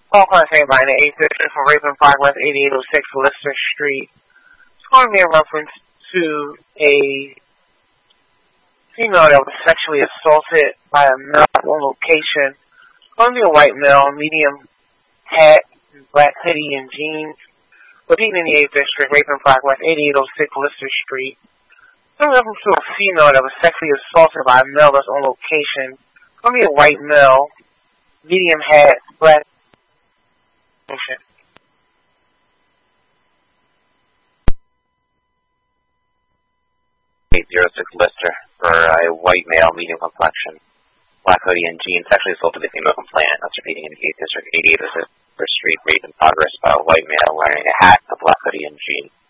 All contained by the 8th District from Raven Park West 8806 Lister Street. It's going to be a reference to a female that was sexually assaulted by a male at one location. It's going to be a white male, medium hat, black hoodie, and jeans. Located in the 8th District, Raven Park West 8806 Lister Street. It's going to be a reference to a female that was sexually assaulted by a male that's on location. It's going to be a white male, medium hat, black. 806 Lister for a white male, medium complexion, black hoodie and jeans, sexually assaulted a female complainant. That's repeating in the 8th District, 8806 Street, Raven Progress by a white male wearing a hat, a black hoodie and jeans.